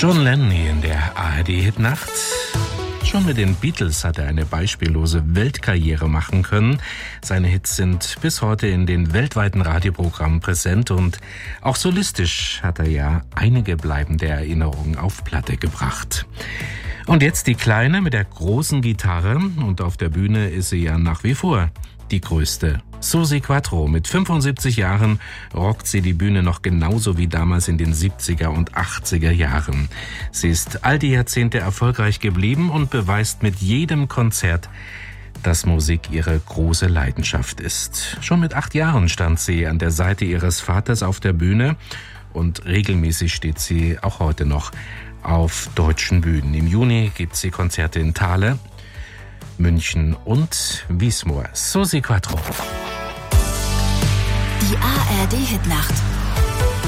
John Lennon in der ARD-Hitnacht. Schon mit den Beatles hat er eine beispiellose Weltkarriere machen können. Seine Hits sind bis heute in den weltweiten Radioprogrammen präsent und auch solistisch hat er ja einige bleibende Erinnerungen auf Platte gebracht. Und jetzt die Kleine mit der großen Gitarre und auf der Bühne ist sie ja nach wie vor die größte. Suzi Quatro, mit 75 Jahren rockt sie die Bühne noch genauso wie damals in den 70er und 80er Jahren. Sie ist all die Jahrzehnte erfolgreich geblieben und beweist mit jedem Konzert, dass Musik ihre große Leidenschaft ist. Schon mit 8 Jahren stand sie an der Seite ihres Vaters auf der Bühne und regelmäßig steht sie auch heute noch auf deutschen Bühnen. Im Juni gibt sie Konzerte in Thale, München und Wiesmoor. Suzi Quatro. Die ARD-Hitnacht.